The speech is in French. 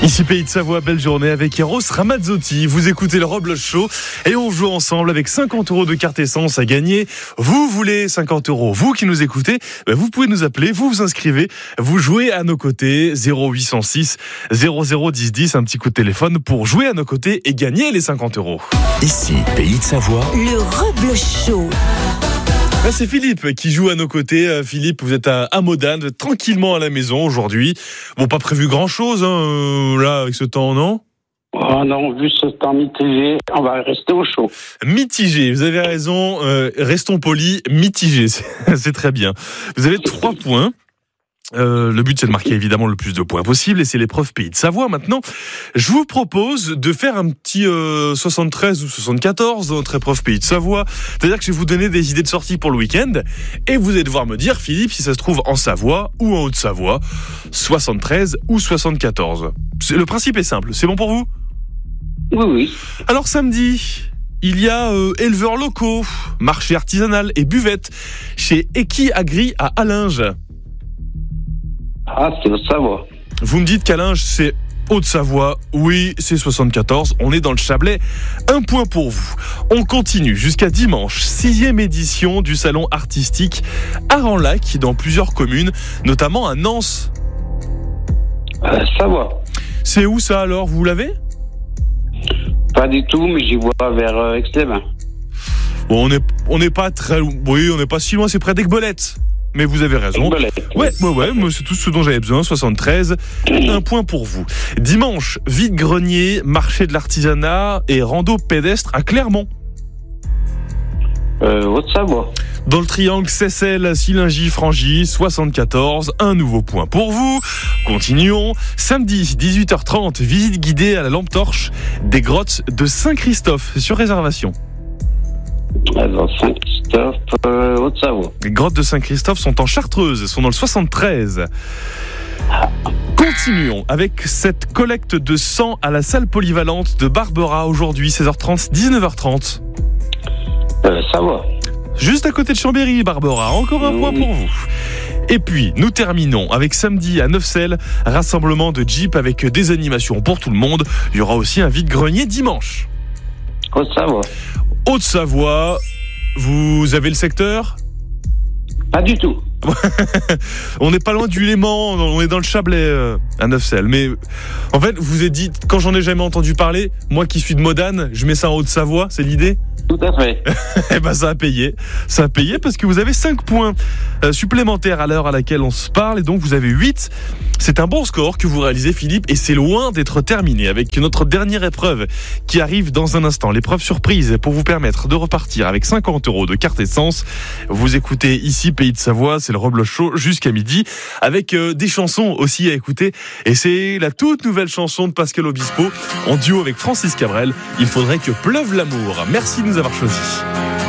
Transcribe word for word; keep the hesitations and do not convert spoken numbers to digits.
Ici Pays de Savoie, belle journée avec Eros Ramazzotti. Vous écoutez le Robles Show et on joue ensemble avec cinquante euros de carte essence à gagner. Vous voulez cinquante euros, vous qui nous écoutez, ben vous pouvez nous appeler, vous vous inscrivez, vous jouez à nos côtés, zéro huit cent six zéro zéro dix dix, un petit coup de téléphone pour jouer à nos côtés et gagner les cinquante euros. Ici Pays de Savoie, le Robles Show. Là, c'est Philippe qui joue à nos côtés. Philippe, vous êtes à, à Modane, vous êtes tranquillement à la maison aujourd'hui. Bon, pas prévu grand-chose, hein, euh, là, avec ce temps, non ? Oh non, vu ce temps mitigé, on va rester au chaud. Mitigé, vous avez raison, euh, restons polis, mitigé, c'est, c'est très bien. Vous avez trois points. Euh, le but c'est de marquer évidemment le plus de points possible et c'est l'épreuve Pays de Savoie. Maintenant, je vous propose de faire un petit euh, soixante-treize ou soixante-quatorze dans notre épreuve Pays de Savoie. C'est-à-dire que je vais vous donner des idées de sortie pour le week-end et vous allez devoir me dire, Philippe, si ça se trouve en Savoie ou en Haute-Savoie, soixante-treize ou soixante-quatorze. C'est, le principe est simple, c'est bon pour vous ? Oui, oui. Alors samedi, il y a euh, éleveurs locaux, marché artisanal et buvette chez Eki Agri à Allinges. Ah, c'est au Savoie. Vous me dites qu'Allinges, c'est Haute-Savoie. Oui, c'est soixante-quatorze. On est dans le Chablais. Un point pour vous. On continue jusqu'à dimanche. Sixième édition du salon artistique Arenlac dans plusieurs communes, notamment à Nance. Euh, Savoie. C'est où ça alors ? Vous l'avez ? Pas du tout, mais j'y vois vers euh, Aix-les-Bains. Bon, on n'est on n'est pas très... Oui, on n'est pas si loin, c'est près d'Aiguebelette. Mais vous avez raison. Ouais, ouais, ouais, moi, c'est tout ce dont j'avais besoin. soixante-treize, un point pour vous. Dimanche, vide-grenier, marché de l'artisanat et rando pédestre à Clermont. Euh, Haute-Savoie. Dans le triangle Seyssel, Silingy, Frangy, soixante-quatorze, un nouveau point pour vous. Continuons. Samedi, dix-huit heures trente, visite guidée à la lampe torche des grottes de Saint-Christophe sur réservation. Alors, Saint-Christophe, euh, Haute-Savoie. Les grottes de Saint-Christophe sont en Chartreuse, sont dans le soixante-treize. Continuons avec cette collecte de sang à la salle polyvalente de Barbera aujourd'hui, seize heures trente, dix-neuf heures trente. Euh, Savoie. Juste à côté de Chambéry, Barbera, encore un point pour vous. Et puis, nous terminons avec samedi à Neufcelles, rassemblement de Jeep avec des animations pour tout le monde. Il y aura aussi un vide-grenier dimanche. Haute-Savoie. Haute-Savoie, vous avez le secteur ? Pas du tout. On n'est pas loin du Léman, on est dans le Chablais euh, à Neufcelles. Mais en fait, vous avez dit, quand j'en ai jamais entendu parler, moi qui suis de Modane, je mets ça en Haute-Savoie, c'est l'idée ? Tout à fait. Eh ben ça a payé, ça a payé parce que vous avez cinq points euh, supplémentaires à l'heure à laquelle on se parle et donc vous avez huit. C'est un bon score que vous réalisez, Philippe, et c'est loin d'être terminé avec notre dernière épreuve qui arrive dans un instant. L'épreuve surprise pour vous permettre de repartir avec cinquante euros de carte essence. Vous écoutez ici Pays de Savoie, c'est le Robles Show jusqu'à midi avec euh, des chansons aussi à écouter et c'est la toute nouvelle chanson de Pascal Obispo en duo avec Francis Cabrel. Il faudrait que pleuve l'amour. Merci de nous avoir choisis.